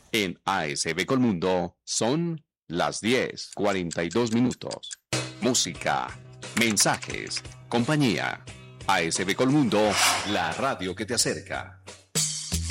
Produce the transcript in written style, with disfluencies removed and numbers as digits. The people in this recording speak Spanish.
En ASB Colmundo son las 10:42. Música, mensajes, compañía. ASB Colmundo, la radio que te acerca.